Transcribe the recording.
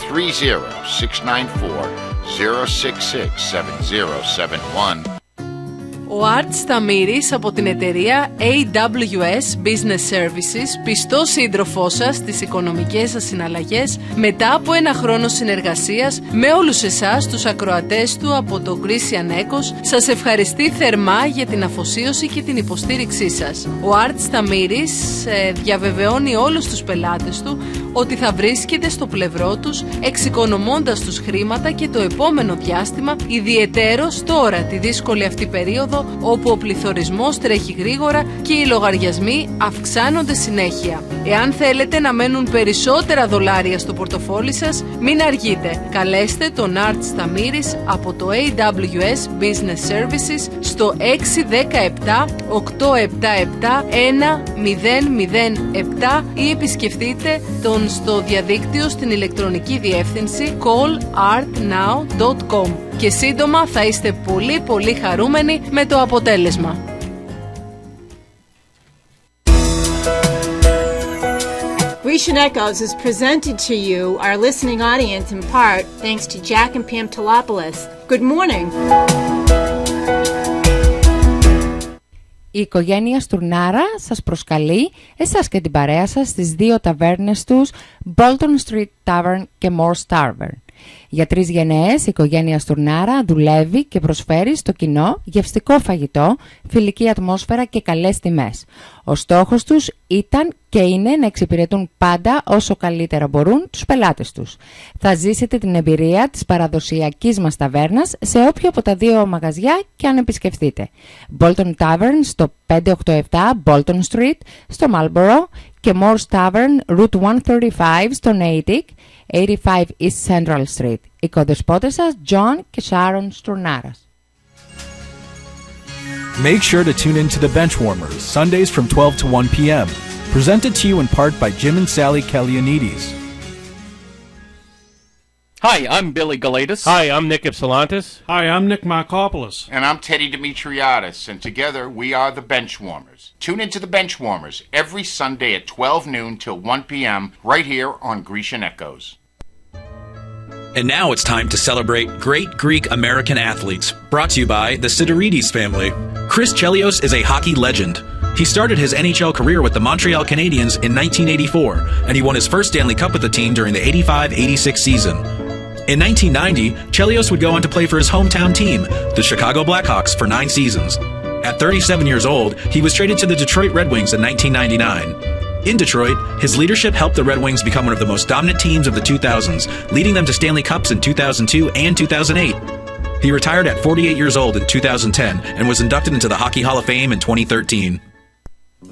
30694-066-7071. Ο Art Σταμύρης από την εταιρεία AWS Business Services, πιστός σύντροφός σας στις οικονομικές σας συναλλαγές, μετά από ένα χρόνο συνεργασίας με όλους εσάς τους ακροατές του από το Grecian Echoes, σας ευχαριστεί θερμά για την αφοσίωση και την υποστήριξή σας. Ο Art Σταμύρης διαβεβαιώνει όλους τους πελάτες του ότι θα βρίσκεται στο πλευρό τους, εξοικονομώντας τους χρήματα και το επόμενο διάστημα, ιδιαιτέρως τώρα τη δύσκολη αυτή περίοδο όπου ο πληθωρισμός τρέχει γρήγορα και οι λογαριασμοί αυξάνονται συνέχεια. Εάν θέλετε να μένουν περισσότερα δολάρια στο πορτοφόλι σας, μην αργείτε. Καλέστε τον Art Σταμύρης από το AWS Business Services στο 617-877-1007 ή επισκεφτείτε τον στο διαδίκτυο στην ηλεκτρονική διεύθυνση callartnow.com και σύντομα θα είστε πολύ χαρούμενοι με το αποτέλεσμα. Grecian Echoes is presented to you, our listening audience, in part thanks to Jack and Pam Tolopoulos. Good morning. Η οικογένεια Στουρνάρα σας προσκαλεί εσάς και την παρέα σας στις δύο ταβέρνες τους, Bolton Street Tavern και Moore's Tavern. Για 3 γενναίες η οικογένεια Στουρνάρα δουλεύει και προσφέρει στο κοινό γευστικό φαγητό, φιλική ατμόσφαιρα και καλές τιμές. Ο στόχος τους ήταν και είναι να εξυπηρετούν πάντα όσο καλύτερα μπορούν τους πελάτες τους. Θα ζήσετε την εμπειρία της παραδοσιακής μας ταβέρνας σε όποιο από τα 2 μαγαζιά και αν επισκεφτείτε. Bolton Tavern στο 587 Bolton Street στο Marlborough και Moore's Tavern Route 135 στο Natick, 85 East Central Street. Οι κοντεσπότες σας John και Sharon Στουρνάρας. Make sure to tune in to the Benchwarmers, Sundays from 12 to 1 p.m. Presented to you in part by Jim and Sally Kalianides. Hi, I'm Billy Galatis. Hi, I'm Nick Ypsilantis. Hi, I'm Nick Markopoulos. And I'm Teddy Dimitriadis, and together we are the Benchwarmers. Tune into the Benchwarmers every Sunday at 12 noon till 1 p.m. right here on Grecian Echoes. And now it's time to celebrate great Greek American athletes, brought to you by the Sidorides family. Chris Chelios is a hockey legend. He started his NHL career with the Montreal Canadiens in 1984, and he won his first Stanley Cup with the team during the 85-86 season. In 1990, Chelios would go on to play for his hometown team, the Chicago Blackhawks, for 9 seasons. At 37 years old, he was traded to the Detroit Red Wings in 1999. In Detroit, his leadership helped the Red Wings become one of the most dominant teams of the 2000s, leading them to Stanley Cups in 2002 and 2008. He retired at 48 years old in 2010 and was inducted into the Hockey Hall of Fame in 2013.